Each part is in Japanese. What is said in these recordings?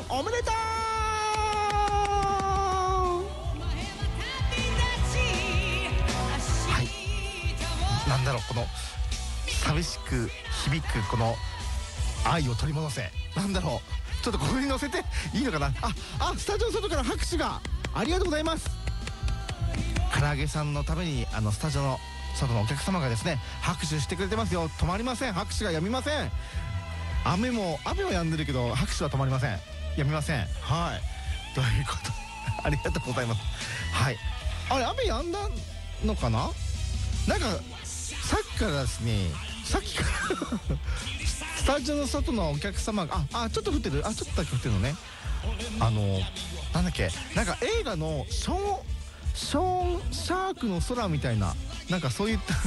おめでとう。はい、なんだろう、この寂しく響くこの愛を取り戻せ、なんだろう、ちょっとここに乗せていいのかな。スタジオの外から拍手がありがとうございます。唐揚げさんのためにスタジオの外のお客様がですね拍手してくれてますよ。止まりません、拍手が止みません。雨は止んでるけど拍手は止まりません、止みません。はい、ということありがとうございます。はい、あれ雨止んだのかな。なんかさっきからですね、さっきからスタジオの外のお客様がちょっと降ってる、ちょっとだけ降ってるのね。なんだっけ、なんか映画のショーンシャークの空みたいな、なんかそういった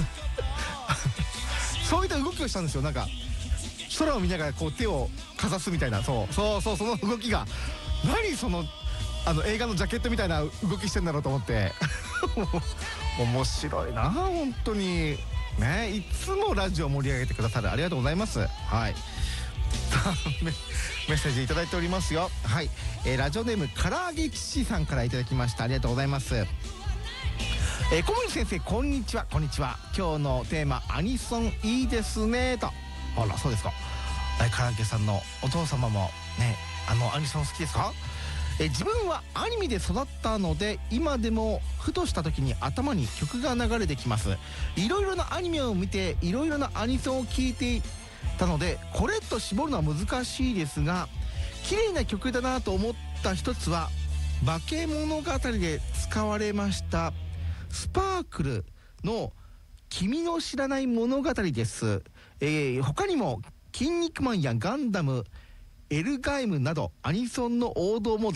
そういった動きをしたんですよ。なんか空を見ながらこう手をかざすみたいな、そうその動きが、何その映画のジャケットみたいな動きしてんだろうと思って面白いな本当にね。いつもラジオ盛り上げてくださる、ありがとうございます。はいメッセージいただいておりますよ。はい、ラジオネーム唐揚げ騎士さんからいただきました。ありがとうございます。小森先生、こんにちは。こんにちは。今日のテーマアニソンいいですねと。あら、そうですか。唐揚げさんのお父様もね、アニソン好きですか？自分はアニメで育ったので、今でもふとした時に頭に曲が流れてきます。いろいろなアニメを見ていろいろなアニソンを聴いていたので、これと絞るのは難しいですが、綺麗な曲だなと思った一つは化け物語で使われましたスパークルの君の知らない物語です。他にも筋肉マンやガンダム、エルガイムなどアニソンの王道も